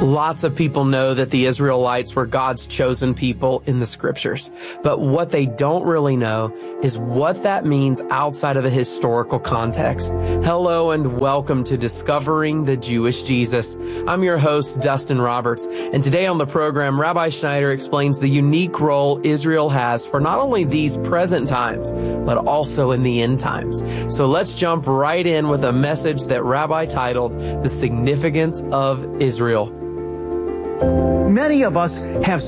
Lots of people know that the Israelites were God's chosen people in the scriptures, but what they don't really know is what that means outside of a historical context. Hello and welcome to Discovering the Jewish Jesus. I'm your host, Dustin Roberts, and today on the program, Rabbi Schneider explains the unique role Israel has for not only these present times, but also in the end times. So let's jump right in with a message that Rabbi titled, The Significance of Israel. Many of us have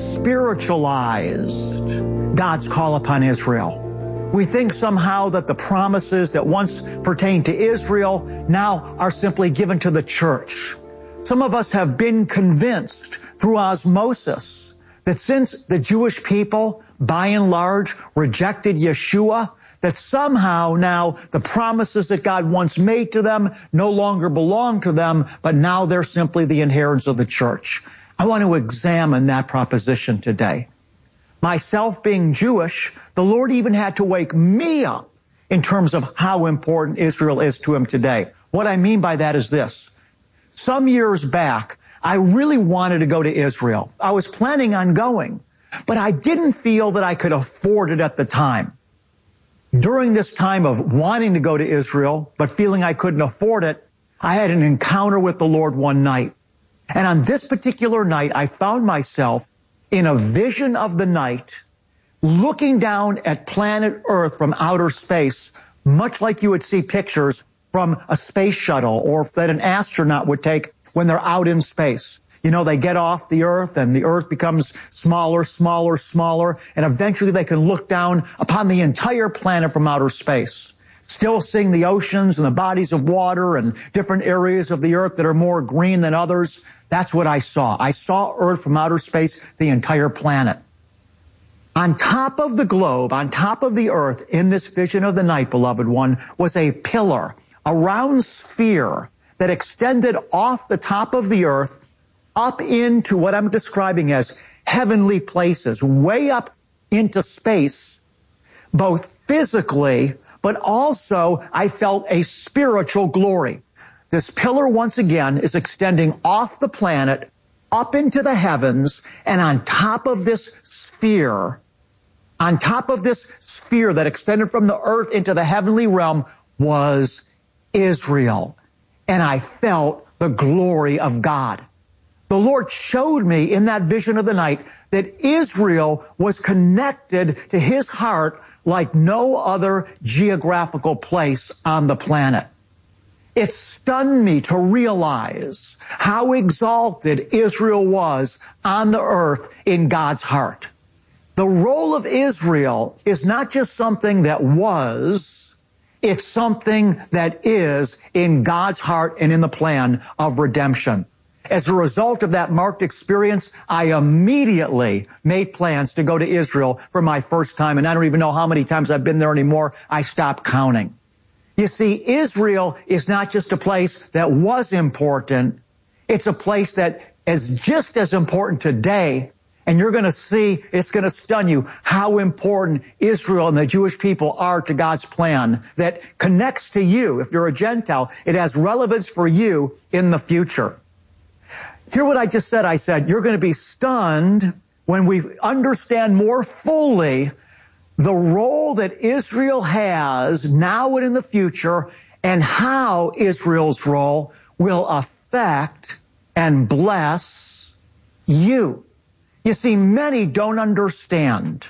spiritualized God's call upon Israel. We think somehow that the promises that once pertained to Israel now are simply given to the church. Some of us have been convinced through osmosis that since the Jewish people, by and large, rejected Yeshua, that somehow now the promises that God once made to them no longer belong to them, but now they're simply the inheritance of the church. I want to examine that proposition today. Myself being Jewish, the Lord even had to wake me up in terms of how important Israel is to Him today. What I mean by that is this. Some years back, I really wanted to go to Israel. I was planning on going, but I didn't feel that I could afford it at the time. During this time of wanting to go to Israel, but feeling I couldn't afford it, I had an encounter with the Lord one night. And on this particular night, I found myself in a vision of the night, looking down at planet Earth from outer space, much like you would see pictures from a space shuttle or that an astronaut would take when they're out in space. You know, they get off the Earth and the Earth becomes smaller, smaller, smaller, and eventually they can look down upon the entire planet from outer space. Still seeing the oceans and the bodies of water and different areas of the earth that are more green than others. That's what I saw. I saw Earth from outer space, the entire planet. On top of the globe, on top of the earth, in this vision of the night, beloved one, was a pillar, a round sphere that extended off the top of the earth up into what I'm describing as heavenly places, way up into space, both physically, but also I felt a spiritual glory. This pillar, once again, is extending off the planet, up into the heavens, and on top of this sphere that extended from the earth into the heavenly realm was Israel. And I felt the glory of God. The Lord showed me in that vision of the night that Israel was connected to His heart like no other geographical place on the planet. It stunned me to realize how exalted Israel was on the earth in God's heart. The role of Israel is not just something that was, it's something that is in God's heart and in the plan of redemption. As a result of that marked experience, I immediately made plans to go to Israel for my first time, and I don't even know how many times I've been there anymore. I stopped counting. You see, Israel is not just a place that was important. It's a place that is just as important today, and you're going to see, it's going to stun you how important Israel and the Jewish people are to God's plan that connects to you. If you're a Gentile, it has relevance for you in the future. Hear what I just said. I said, you're going to be stunned when we understand more fully the role that Israel has now and in the future and how Israel's role will affect and bless you. You see, many don't understand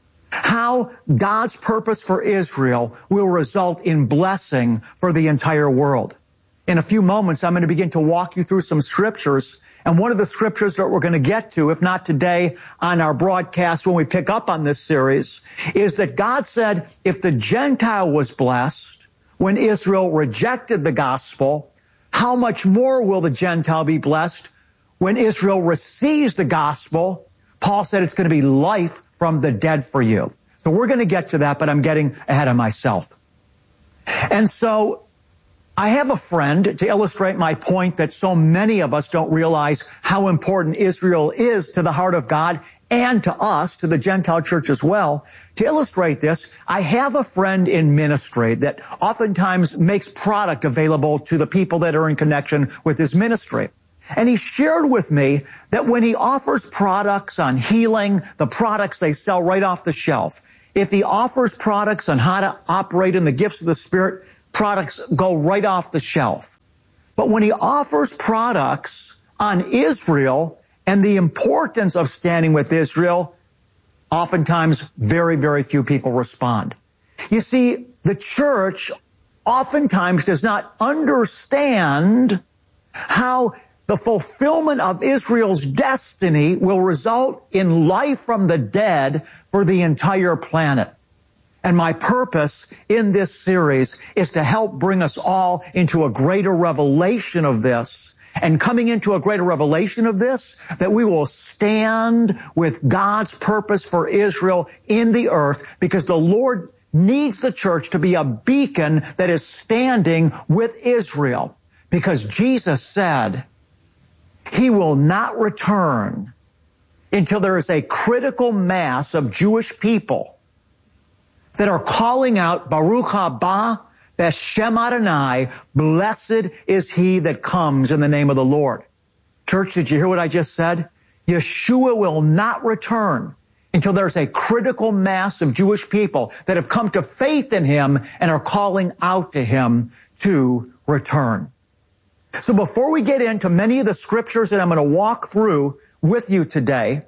how God's purpose for Israel will result in blessing for the entire world. In a few moments, I'm going to begin to walk you through some scriptures. And one of the scriptures that we're going to get to, if not today on our broadcast when we pick up on this series, is that God said if the Gentile was blessed when Israel rejected the gospel, how much more will the Gentile be blessed when Israel receives the gospel? Paul said it's going to be life from the dead for you. So we're going to get to that, but I'm getting ahead of myself. And so I have a friend to illustrate my point that so many of us don't realize how important Israel is to the heart of God and to us, to the Gentile church as well. To illustrate this, I have a friend in ministry that oftentimes makes product available to the people that are in connection with his ministry. And he shared with me that when he offers products on healing, the products they sell right off the shelf. If he offers products on how to operate in the gifts of the Spirit, products go right off the shelf. But when he offers products on Israel and the importance of standing with Israel, oftentimes very, very few people respond. You see, the church oftentimes does not understand how the fulfillment of Israel's destiny will result in life from the dead for the entire planet. And my purpose in this series is to help bring us all into a greater revelation of this. And coming into a greater revelation of this, that we will stand with God's purpose for Israel in the earth, because the Lord needs the church to be a beacon that is standing with Israel. Because Jesus said, He will not return until there is a critical mass of Jewish people that are calling out, Baruch haba b'Shem Adonai, blessed is he that comes in the name of the Lord. Church, did you hear what I just said? Yeshua will not return until there's a critical mass of Jewish people that have come to faith in him and are calling out to him to return. So before we get into many of the scriptures that I'm going to walk through with you today,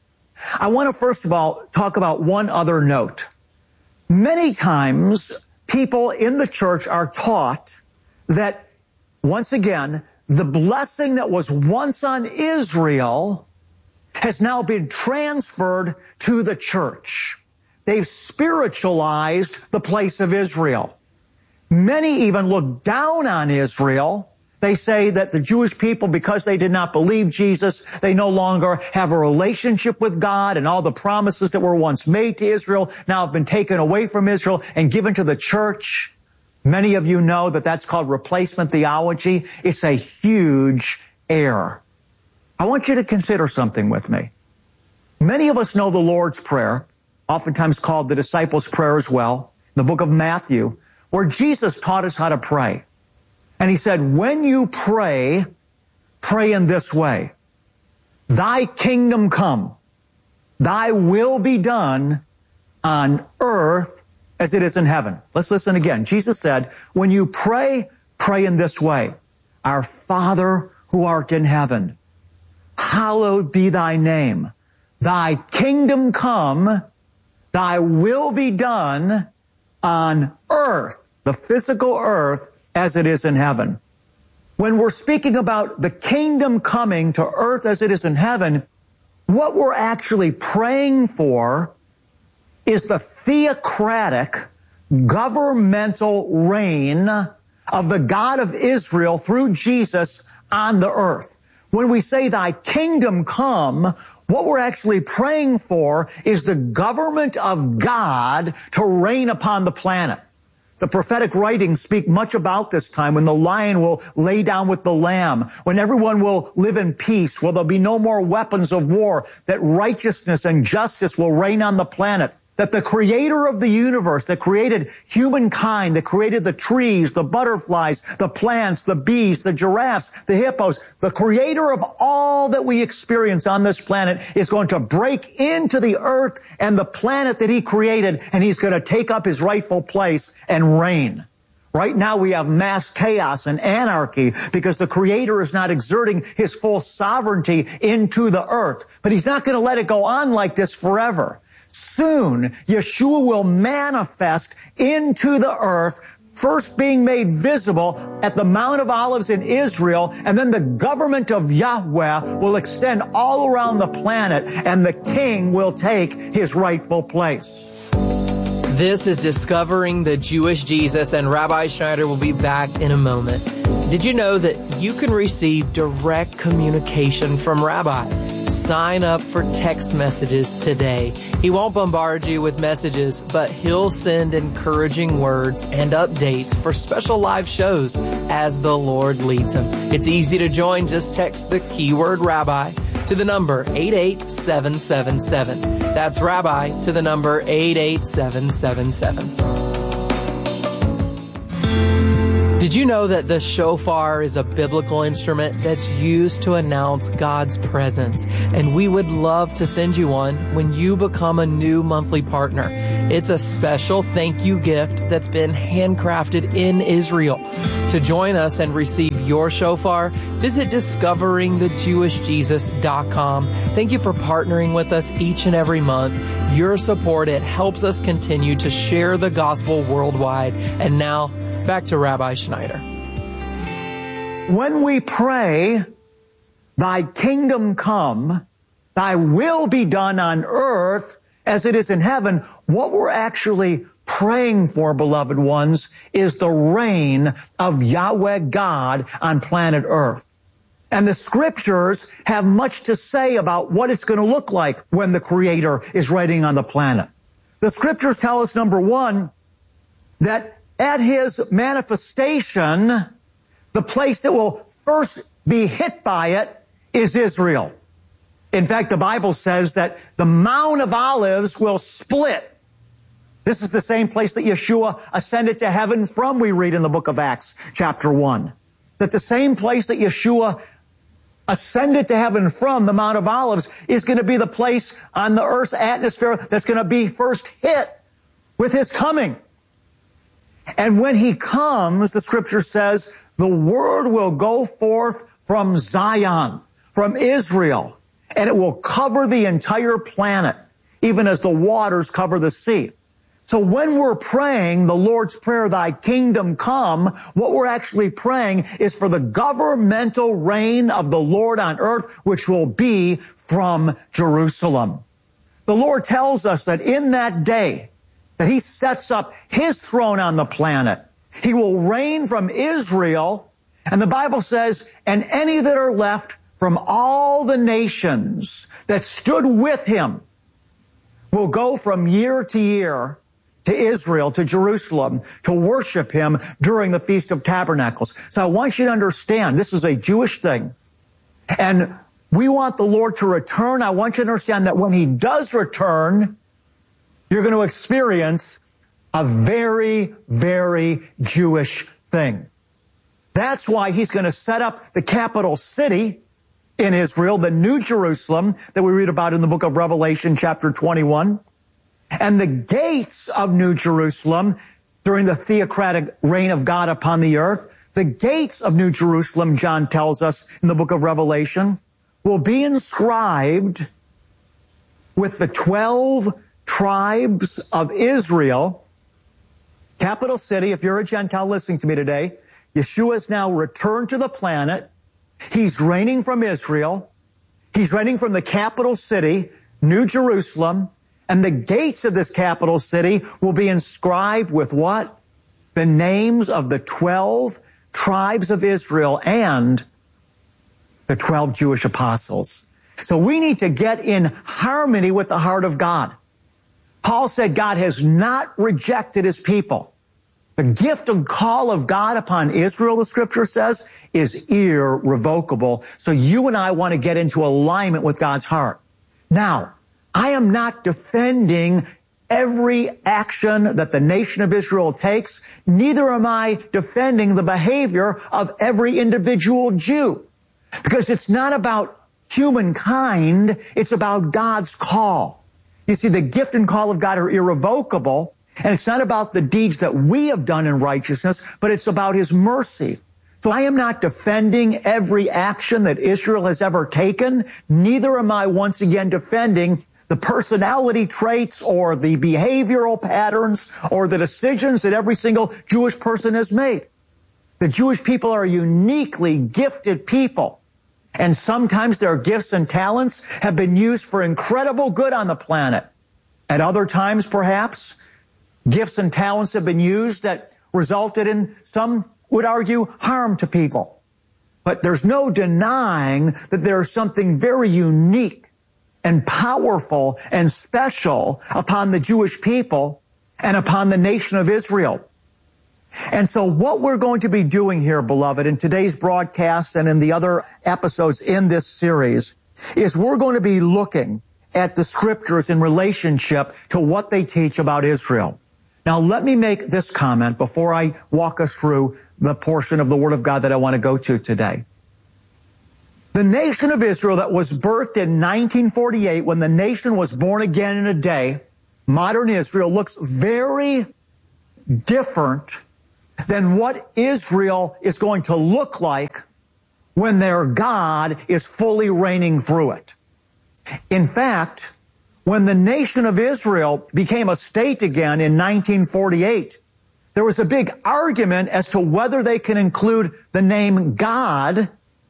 I want to first of all talk about one other note. Many times people in the church are taught that, once again, the blessing that was once on Israel has now been transferred to the church. They've spiritualized the place of Israel. Many even look down on Israel. They say that the Jewish people, because they did not believe Jesus, they no longer have a relationship with God, and all the promises that were once made to Israel now have been taken away from Israel and given to the church. Many of you know that that's called replacement theology. It's a huge error. I want you to consider something with me. Many of us know the Lord's Prayer, oftentimes called the disciples' prayer as well, in the book of Matthew, where Jesus taught us how to pray. And he said, when you pray, pray in this way. Thy kingdom come, thy will be done on earth as it is in heaven. Let's listen again. Jesus said, when you pray, pray in this way. Our Father who art in heaven, hallowed be thy name. Thy kingdom come, thy will be done on earth, the physical earth, as it is in heaven. When we're speaking about the kingdom coming to earth as it is in heaven, what we're actually praying for is the theocratic, governmental reign of the God of Israel through Jesus on the earth. When we say thy kingdom come, what we're actually praying for is the government of God to reign upon the planet. The prophetic writings speak much about this time when the lion will lay down with the lamb, when everyone will live in peace, where there'll be no more weapons of war, that righteousness and justice will reign on the planet, that the creator of the universe, that created humankind, that created the trees, the butterflies, the plants, the bees, the giraffes, the hippos, the creator of all that we experience on this planet is going to break into the earth and the planet that he created, and he's going to take up his rightful place and reign. Right now we have mass chaos and anarchy because the Creator is not exerting His full sovereignty into the earth. But He's not going to let it go on like this forever. Soon, Yeshua will manifest into the earth, first being made visible at the Mount of Olives in Israel, and then the government of Yahweh will extend all around the planet, and the King will take His rightful place. This is Discovering the Jewish Jesus, and Rabbi Schneider will be back in a moment. Did you know that you can receive direct communication from Rabbi? Sign up for text messages today. He won't bombard you with messages, but he'll send encouraging words and updates for special live shows as the Lord leads him. It's easy to join. Just text the keyword Rabbi to the number 88777. That's Rabbi to the number 88777. Did Did you know that the shofar is a biblical instrument that's used to announce God's presence? And we would love to send you one when you become a new monthly partner. It's a special thank you gift that's been handcrafted in Israel. To join us and receive your shofar, visit discoveringthejewishjesus.com. Thank you for partnering with us each and every month. Your support, it helps us continue to share the gospel worldwide. And now, back to Rabbi Schneider. When we pray, thy kingdom come, thy will be done on earth as it is in heaven, what we're actually praying for, beloved ones, is the reign of Yahweh God on planet earth. And the scriptures have much to say about what it's going to look like when the Creator is reigning on the planet. The scriptures tell us, number one, that at His manifestation, the place that will first be hit by it is Israel. In fact, the Bible says that the Mount of Olives will split. This is the same place that Yeshua ascended to heaven from, we read in the book of Acts, chapter 1. That the same place that Yeshua ascended to heaven from, the Mount of Olives, is going to be the place on the earth's atmosphere that's going to be first hit with His coming. And when He comes, the scripture says, the word will go forth from Zion, from Israel, and it will cover the entire planet, even as the waters cover the sea. So when we're praying the Lord's Prayer, thy kingdom come, what we're actually praying is for the governmental reign of the Lord on earth, which will be from Jerusalem. The Lord tells us that in that day that He sets up His throne on the planet, He will reign from Israel, and the Bible says, and any that are left from all the nations that stood with Him will go from year to year to Israel, to Jerusalem, to worship Him during the Feast of Tabernacles. So I want you to understand, this is a Jewish thing. And we want the Lord to return. I want you to understand that when He does return, you're going to experience a very, very Jewish thing. That's why He's going to set up the capital city in Israel, the New Jerusalem that we read about in the book of Revelation, chapter 21. And the gates of New Jerusalem, during the theocratic reign of God upon the earth, the gates of New Jerusalem, John tells us in the book of Revelation, will be inscribed with the 12 tribes of Israel. Capital city, if you're a Gentile listening to me today, Yeshua has now returned to the planet. He's reigning from Israel. He's reigning from the capital city, New Jerusalem. And the gates of this capital city will be inscribed with what? The names of the 12 tribes of Israel and the 12 Jewish apostles. So we need to get in harmony with the heart of God. Paul said God has not rejected His people. The gift and call of God upon Israel, the scripture says, is irrevocable. So you and I want to get into alignment with God's heart. Now, I am not defending every action that the nation of Israel takes. Neither am I defending the behavior of every individual Jew. Because it's not about humankind, it's about God's call. You see, the gift and call of God are irrevocable, and it's not about the deeds that we have done in righteousness, but it's about His mercy. So I am not defending every action that Israel has ever taken. Neither am I once again defending the personality traits or the behavioral patterns or the decisions that every single Jewish person has made. The Jewish people are uniquely gifted people. And sometimes their gifts and talents have been used for incredible good on the planet. At other times, perhaps, gifts and talents have been used that resulted in, some would argue, harm to people. But there's no denying that there's something very unique and powerful and special upon the Jewish people and upon the nation of Israel. And so what we're going to be doing here, beloved, in today's broadcast and in the other episodes in this series, is we're going to be looking at the scriptures in relationship to what they teach about Israel. Now, let me make this comment before I walk us through the portion of the Word of God that I want to go to today. The nation of Israel that was birthed in 1948, when the nation was born again in a day, modern Israel, looks very different than what Israel is going to look like when their God is fully reigning through it. In fact, when the nation of Israel became a state again in 1948, there was a big argument as to whether they can include the name God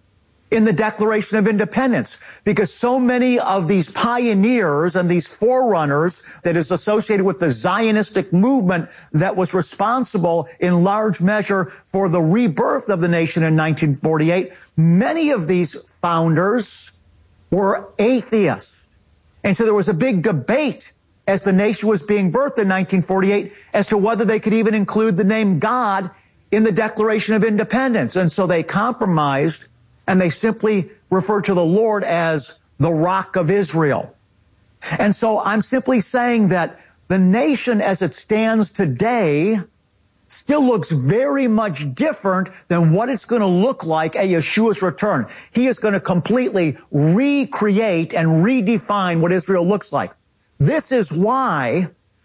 in the Declaration of Independence, because so many of these pioneers and these forerunners that is associated with the Zionistic movement that was responsible in large measure for the rebirth of the nation in 1948, many of these founders were atheists. And so there was a big debate as the nation was being birthed in 1948 as to whether they could even include the name God in the Declaration of Independence. And so they compromised, and they simply refer to the Lord as the Rock of Israel. And so I'm simply saying that the nation as it stands today still looks very much different than what it's going to look like at Yeshua's return. He is going to completely recreate and redefine what Israel looks like. This is why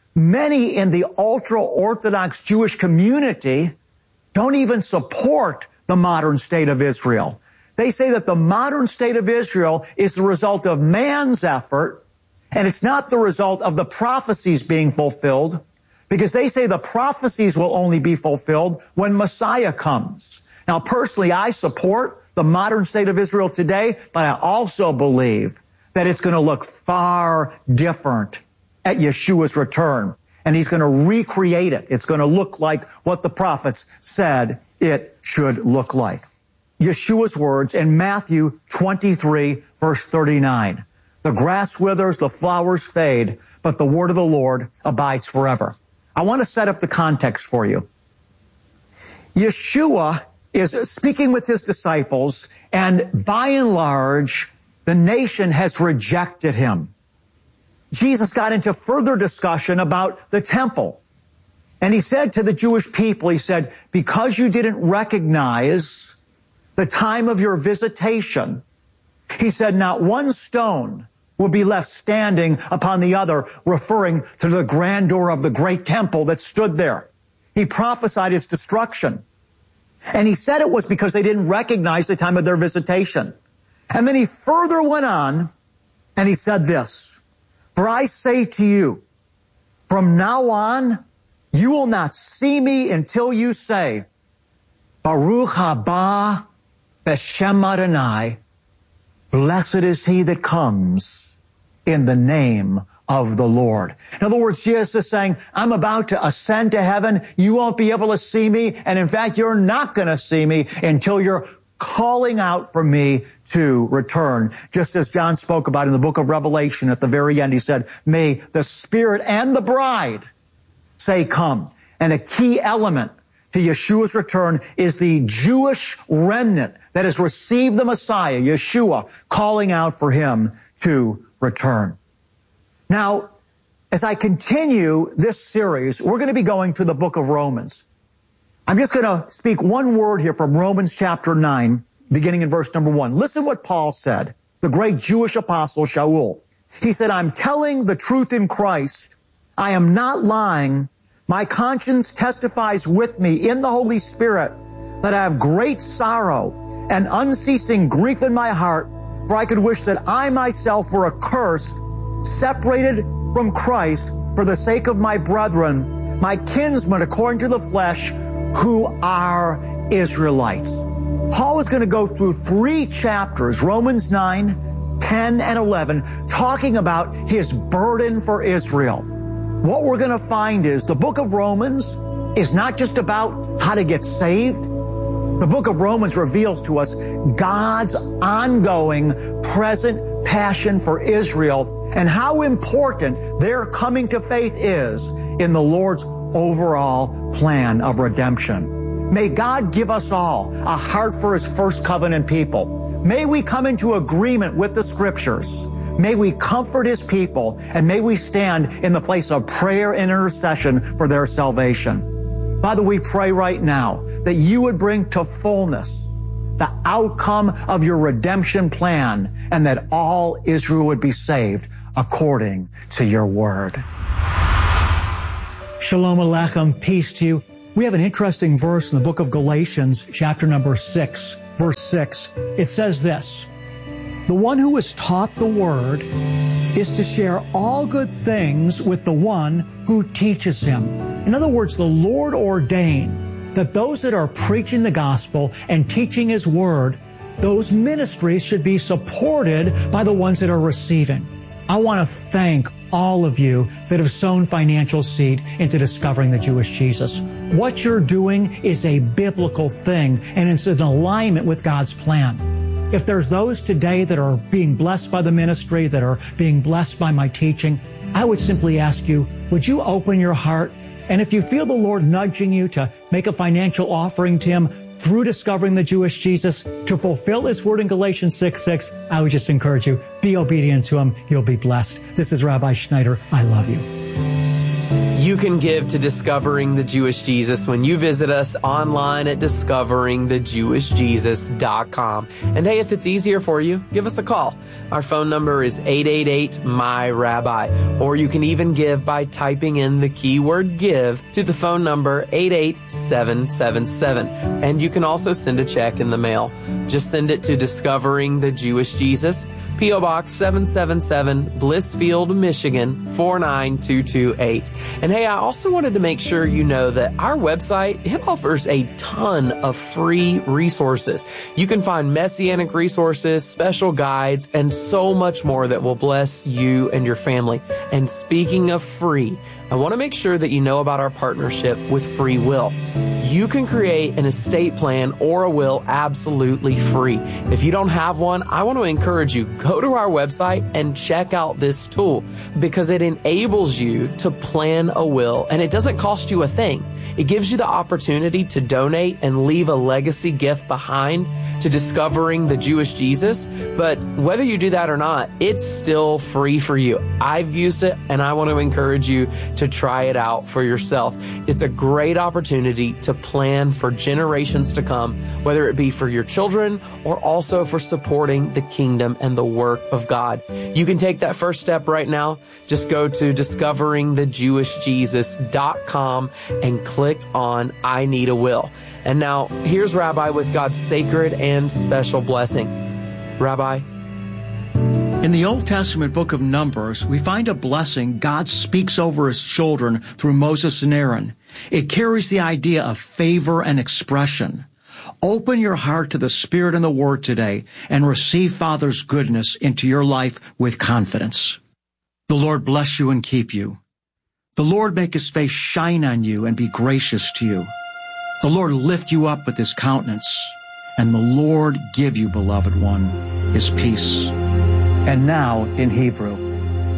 many in the ultra-Orthodox Jewish community don't even support the modern state of Israel. They say that the modern state of Israel is the result of man's effort, and it's not the result of the prophecies being fulfilled, because they say the prophecies will only be fulfilled when Messiah comes. Now, personally, I support the modern state of Israel today, but I also believe that it's going to look far different at Yeshua's return, and he's going to recreate it. It's going to look like what the prophets said it should look like. Yeshua's words in Matthew 23, verse 39. The grass withers, the flowers fade, but the word of the Lord abides forever. I want to set up the context for you. Yeshua is speaking with his disciples, and by and large, the nation has rejected him. Jesus got into further discussion about the temple. And he said to the Jewish people, he said, because you didn't recognize the time of your visitation, he said, not one stone will be left standing upon the other, referring to the grandeur of the great temple that stood there. He prophesied its destruction. And he said it was because they didn't recognize the time of their visitation. And then he further went on, and he said this, for I say to you, from now on, you will not see me until you say, Baruch haba B'Shem Adonai, blessed is he that comes in the name of the Lord. In other words, Jesus is saying, I'm about to ascend to heaven. You won't be able to see me. And in fact, you're not going to see me until you're calling out for me to return. Just as John spoke about in the book of Revelation at the very end, he said, may the Spirit and the bride say come. And a key element to Yeshua's return is the Jewish remnant that has received the Messiah, Yeshua, calling out for him to return. Now, as I continue this series, we're going to be going to the book of Romans. I'm just going to speak one word here from Romans chapter 9, beginning in verse number 1. Listen what Paul said, the great Jewish apostle Shaul. He said, I'm telling the truth in Christ. I am not lying. My conscience testifies with me in the Holy Spirit that I have great sorrow and unceasing grief in my heart, for I could wish that I myself were accursed, separated from Christ for the sake of my brethren, my kinsmen according to the flesh, who are Israelites. Paul is going to go through 3 chapters, Romans 9, 10, and 11, talking about his burden for Israel. What we're going to find is the book of Romans is not just about how to get saved. The book of Romans reveals to us God's ongoing, present passion for Israel and how important their coming to faith is in the Lord's overall plan of redemption. May God give us all a heart for his first covenant people. May we come into agreement with the scriptures. May we comfort his people, and may we stand in the place of prayer and intercession for their salvation. Father, we pray right now that you would bring to fullness the outcome of your redemption plan and that all Israel would be saved according to your word. Shalom Aleichem, peace to you. We have an interesting verse in the book of Galatians, chapter number 6, verse 6. It says this, "The one who is taught the word is to share all good things with the one who teaches him." In other words, the Lord ordained that those that are preaching the gospel and teaching his word, those ministries should be supported by the ones that are receiving. I want to thank all of you that have sown financial seed into discovering the Jewish Jesus. What you're doing is a biblical thing, and it's in alignment with God's plan. If there's those today that are being blessed by the ministry, that are being blessed by my teaching, I would simply ask you, would you open your heart? And if you feel the Lord nudging you to make a financial offering to him through discovering the Jewish Jesus to fulfill his word in Galatians 6:6, I would just encourage you, be obedient to him. You'll be blessed. This is Rabbi Schneider. I love you. You can give to Discovering the Jewish Jesus when you visit us online at discoveringthejewishjesus.com. And hey, if it's easier for you, give us a call. Our phone number is 888-MY-RABBI, or you can even give by typing in the keyword give to the phone number 88777. And you can also send a check in the mail. Just send it to Discovering the Jewish Jesus, P.O. Box 777, Blissfield, Michigan, 49228. And hey, I also wanted to make sure you know that our website, it offers a ton of free resources. You can find Messianic resources, special guides, and so much more that will bless you and your family. And speaking of free, I want to make sure that you know about our partnership with Free Will. You can create an estate plan or a will absolutely free. If you don't have one, I want to encourage you, go to our website and check out this tool because it enables you to plan a will and it doesn't cost you a thing. It gives you the opportunity to donate and leave a legacy gift behind to Discovering the Jewish Jesus. But whether you do that or not, it's still free for you. I've used it and I want to encourage you to try it out for yourself. It's a great opportunity to plan for generations to come, whether it be for your children or also for supporting the kingdom and the work of God. You can take that first step right now. Just go to discoveringthejewishjesus.com and click on I Need a Will. And now, here's Rabbi with God's sacred and special blessing. Rabbi? In the Old Testament book of Numbers, we find a blessing God speaks over his children through Moses and Aaron. It carries the idea of favor and expression. Open your heart to the Spirit and the Word today and receive Father's goodness into your life with confidence. The Lord bless you and keep you. The Lord make his face shine on you and be gracious to you. The Lord lift you up with his countenance, and the Lord give you, beloved one, his peace. And now in Hebrew.